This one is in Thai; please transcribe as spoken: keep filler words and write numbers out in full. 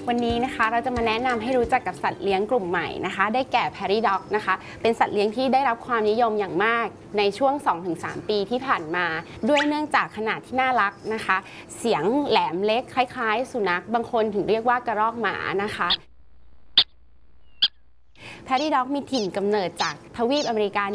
วันนี้นะคะเราจะมาแนะนำให้รู้จักกับสัตว์เลี้ยงกลุ่มใหม่นะคะได้แก่ Prairie Dog นะคะเป็นสัตว์เลี้ยงที่ได้รับความนิยมอย่างมากในช่วง สองถึงสาม ปีที่ผ่านมาด้วยเนื่องจากขนาดที่น่ารักนะคะเสียงแหลมเล็กคล้ายๆสุนัขบางคนถึงเรียกว่ากระรอกหมานะคะ Prairie Dog มีถิ่นกำเนิดจากทวีปอเมริกา